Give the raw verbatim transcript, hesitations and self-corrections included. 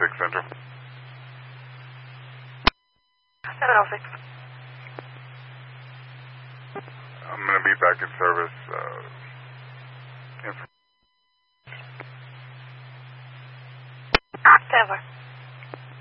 six Central. seven oh six. I'm going to be back in service. Uh, in Stand by.